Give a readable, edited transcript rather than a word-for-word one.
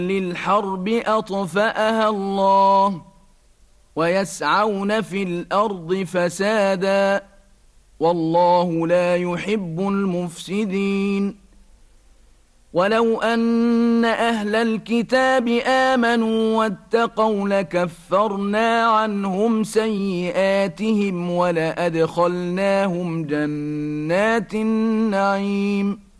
للحرب أطفأها الله ويسعون في الأرض فسادا والله لا يحب المفسدين ولو أن أهل الكتاب آمنوا واتقوا لكفرنا عنهم سيئاتهم ولأدخلناهم جنات النعيم